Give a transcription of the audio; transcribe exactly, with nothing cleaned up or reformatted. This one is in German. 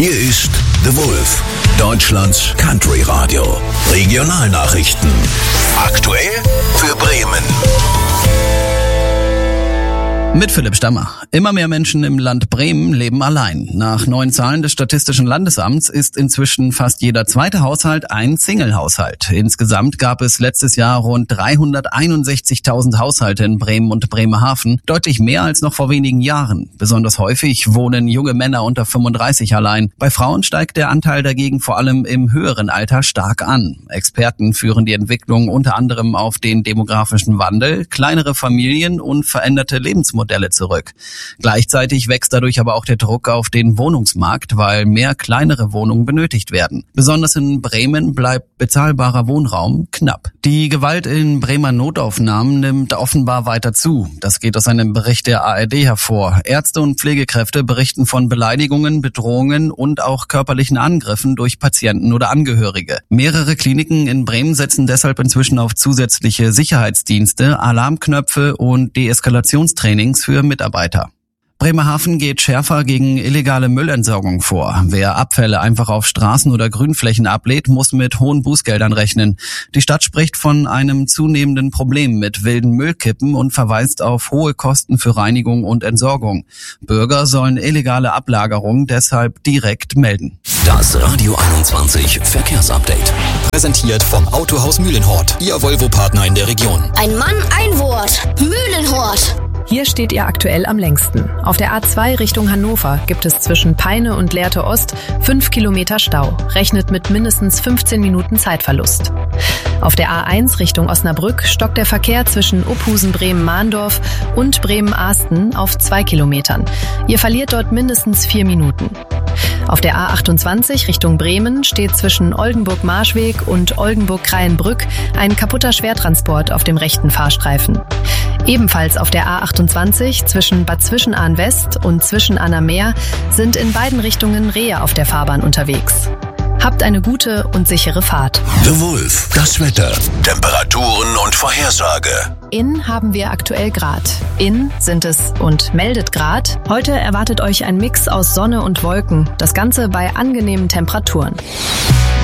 Hier ist The Wolf, Deutschlands Country Radio. Regionalnachrichten. Aktuell für Bremen. Mit Philipp Stammer. Immer mehr Menschen im Land Bremen leben allein. Nach neuen Zahlen des Statistischen Landesamts ist inzwischen fast jeder zweite Haushalt ein Single-Haushalt. Insgesamt gab es letztes Jahr rund dreihunderteinundsechzigtausend Haushalte in Bremen und Bremerhaven, deutlich mehr als noch vor wenigen Jahren. Besonders häufig wohnen junge Männer unter fünfunddreißig allein. Bei Frauen steigt der Anteil dagegen vor allem im höheren Alter stark an. Experten führen die Entwicklung unter anderem auf den demografischen Wandel, kleinere Familien und veränderte Lebensmodelle Modelle zurück. Gleichzeitig wächst dadurch aber auch der Druck auf den Wohnungsmarkt, weil mehr kleinere Wohnungen benötigt werden. Besonders in Bremen bleibt bezahlbarer Wohnraum knapp. Die Gewalt in Bremer Notaufnahmen nimmt offenbar weiter zu. Das geht aus einem Bericht der A R D hervor. Ärzte und Pflegekräfte berichten von Beleidigungen, Bedrohungen und auch körperlichen Angriffen durch Patienten oder Angehörige. Mehrere Kliniken in Bremen setzen deshalb inzwischen auf zusätzliche Sicherheitsdienste, Alarmknöpfe und Deeskalationstraining für Mitarbeiter. Bremerhaven geht schärfer gegen illegale Müllentsorgung vor. Wer Abfälle einfach auf Straßen oder Grünflächen ablädt, muss mit hohen Bußgeldern rechnen. Die Stadt spricht von einem zunehmenden Problem mit wilden Müllkippen und verweist auf hohe Kosten für Reinigung und Entsorgung. Bürger sollen illegale Ablagerungen deshalb direkt melden. Das Radio einundzwanzig Verkehrsupdate. Präsentiert vom Autohaus Mühlenhort, Ihr Volvo-Partner in der Region. Ein Mann, ein Wort. Mühlenhort. Hier steht ihr aktuell am längsten. Auf der A zwei Richtung Hannover gibt es zwischen Peine und Lehrte Ost fünf Kilometer Stau. Rechnet mit mindestens fünfzehn Minuten Zeitverlust. Auf der A eins Richtung Osnabrück stockt der Verkehr zwischen Uphusen-Bremen-Mahndorf und Bremen-Ahsten auf zwei Kilometern. Ihr verliert dort mindestens vier Minuten. Auf der A achtundzwanzig Richtung Bremen steht zwischen Oldenburg-Marschweg und Oldenburg-Kreienbrück ein kaputter Schwertransport auf dem rechten Fahrstreifen. Ebenfalls auf der A achtundzwanzig zwischen Bad Zwischenahn-West und Zwischenahner-Meer sind in beiden Richtungen Rehe auf der Fahrbahn unterwegs. Habt eine gute und sichere Fahrt. The Wolf, das Wetter, Temperaturen und Vorhersage. In haben wir aktuell Grad. In sind es und meldet Grad. Heute erwartet euch ein Mix aus Sonne und Wolken. Das Ganze bei angenehmen Temperaturen.